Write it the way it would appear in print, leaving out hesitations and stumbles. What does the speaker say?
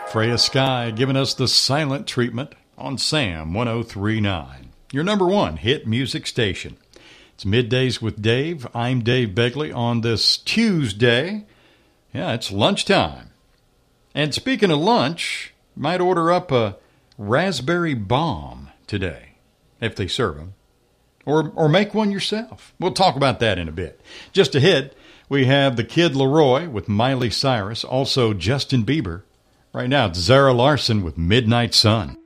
Freya Sky giving us the silent treatment on Sam 1039, your number one hit music station. It's Middays with Dave. I'm Dave Begley on this Tuesday. Yeah, it's lunchtime. And speaking of lunch, you might order up a raspberry bomb today, if they serve them. Or make one yourself. We'll talk about that in a bit. Just ahead, we have the Kid Laroi with Miley Cyrus, also Justin Bieber. Right now, it's Zara Larsson with Midnight Sun.